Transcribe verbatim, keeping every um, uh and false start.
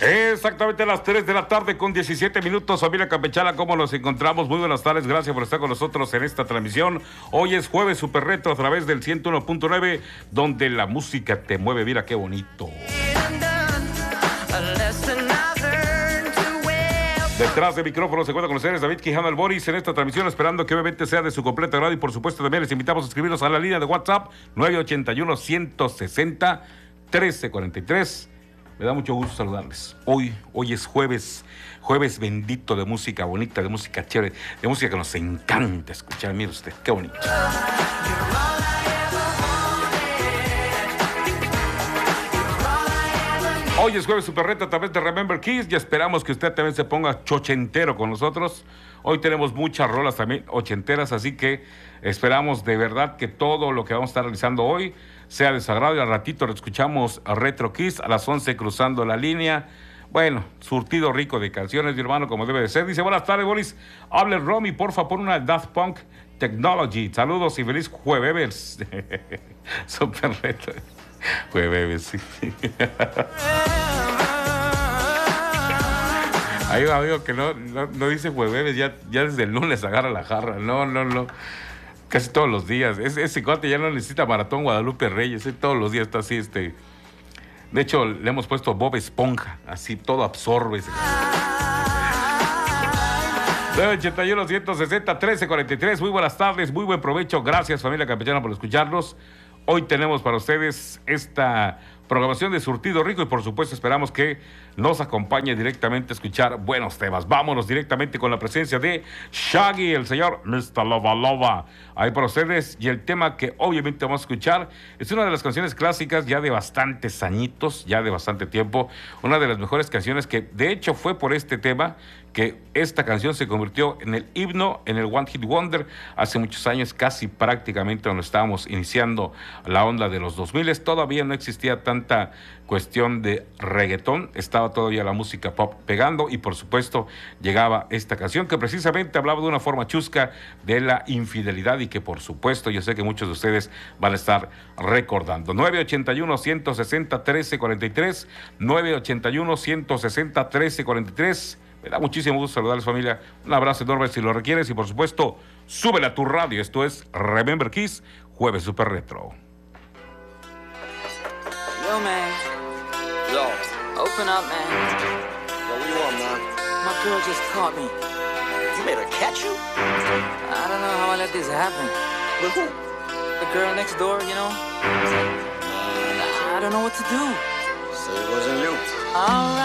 Exactamente a las tres de la tarde con diecisiete minutos, familia campechana, ¿cómo nos encontramos? Muy buenas tardes, gracias por estar con nosotros en esta transmisión. Hoy es jueves super retro a través del ciento uno punto nueve, donde la música te mueve. Mira qué bonito. Detrás de micrófono se encuentra con ustedes David Quijano el Boris en esta transmisión, esperando que obviamente sea de su completa agrado, y por supuesto también les invitamos a escribirnos a la línea de WhatsApp nueve ochenta y uno, ciento sesenta, trece cuarenta y tres. Me da mucho gusto saludarles. Hoy, hoy es jueves, jueves bendito de música bonita, de música chévere, de música que nos encanta escuchar. Mire usted, qué bonito. Hoy es jueves super reto a través de Remember Kiss y esperamos que usted también se ponga chochentero con nosotros. Hoy tenemos muchas rolas también ochenteras, así que esperamos de verdad que todo lo que vamos a estar realizando hoy sea de su agrado. Y al ratito escuchamos a Retro Kiss a las once cruzando la línea. Bueno, surtido rico de canciones, mi hermano, como debe de ser. Dice, buenas tardes, Boris. Hable Romy, porfa, pon una Daft Punk Technology. Saludos y feliz jueves. Super reto. Jueves, sí. Hay un amigo que no, no, no dice jueves, ya, ya desde el lunes agarra la jarra. No, no, no. Casi todos los días. Es, ese cuate ya no necesita Maratón Guadalupe Reyes. ¿eh? Todos los días está así, este. De hecho, le hemos puesto Bob Esponja. Así, todo absorbe. nueve ochenta y uno, ciento sesenta, trece cuarenta y tres. Muy buenas tardes, muy buen provecho. Gracias, familia campechana, por escucharnos. Hoy tenemos para ustedes esta programación de surtido rico y por supuesto esperamos que nos acompañe directamente a escuchar buenos temas. Vámonos directamente con la presencia de Shaggy, el señor mister Lova Lova. Ahí para ustedes, y el tema que obviamente vamos a escuchar es una de las canciones clásicas ya de bastantes añitos, ya de bastante tiempo. Una de las mejores canciones que de hecho fue por este tema que esta canción se convirtió en el himno, en el One Hit Wonder, hace muchos años, casi prácticamente cuando estábamos iniciando la onda de los dos mil. Todavía no existía tanta cuestión de reggaetón, estaba todavía la música pop pegando y por supuesto llegaba esta canción que precisamente hablaba de una forma chusca de la infidelidad y que por supuesto yo sé que muchos de ustedes van a estar recordando. nueve ochenta y uno, ciento sesenta, trece cuarenta y tres, nueve ochenta y uno, ciento sesenta, trece cuarenta y tres. Me da muchísimo gusto saludarles, familia. Un abrazo enorme si lo requieres y por supuesto, súbele a tu radio. Esto es Remember Kiss, jueves super retro. Yo, man. Yo. Open up, man. Yo, what you want, man? My girl just caught me. You made her catch you? I don't know how I let this happen. With who? The girl next door, you know? I don't know what to do. So it wasn't you. All right.